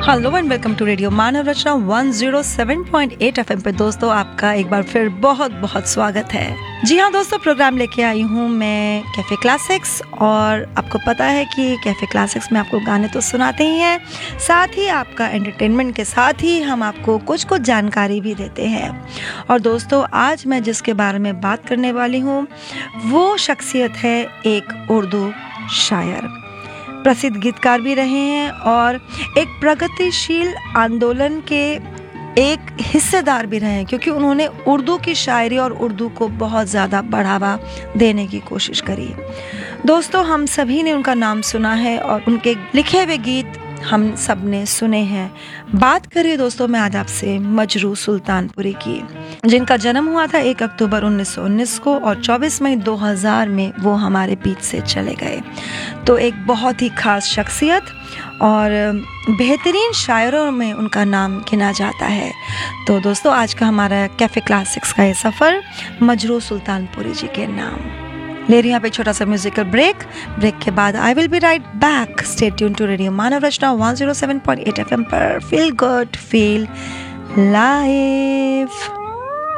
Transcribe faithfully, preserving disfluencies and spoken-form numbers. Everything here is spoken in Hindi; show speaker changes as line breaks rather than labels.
Hello and welcome to radio Manav Rachna one zero seven point eight FM पे दोस्तों आपका एक बार फिर बहुत बहुत स्वागत है। जी हाँ दोस्तों, प्रोग्राम लेके आई हूँ मैं कैफ़े क्लासिक्स। और आपको पता है कि कैफ़े क्लासिक्स में आपको गाने तो सुनाते ही हैं, साथ ही आपका एंटरटेनमेंट के साथ ही हम आपको कुछ कुछ जानकारी भी देते हैं। और दोस्तों आज मैं जिसके बारे में बात करने वाली हूँ वो शख्सियत है एक उर्दू शायर, प्रसिद्ध गीतकार भी रहे हैं और एक प्रगतिशील आंदोलन के एक हिस्सेदार भी रहे हैं, क्योंकि उन्होंने उर्दू की शायरी और उर्दू को बहुत ज़्यादा बढ़ावा देने की कोशिश करी। दोस्तों हम सभी ने उनका नाम सुना है और उनके लिखे हुए गीत हम सब ने सुने हैं। बात करिए दोस्तों मैं आज आपसे मजरू सुल्तानपुरी की, जिनका जन्म हुआ था एक अक्टूबर उन्नीस सौ उन्नीस को और चौबीस मई दो हज़ार में वो हमारे बीच से चले गए। तो एक बहुत ही खास शख्सियत और बेहतरीन शायरों में उनका नाम गिना जाता है। तो दोस्तों आज का हमारा कैफ़े क्लासिक्स का ये सफ़र मजरू सुल्तानपुरी जी के नाम। ले रही यहाँ पे छोटा सा म्यूजिकल ब्रेक। ब्रेक के बाद I will be right back. Stay tune to radio Manav Rachna one zero seven point eight FM पर। Feel good, feel live.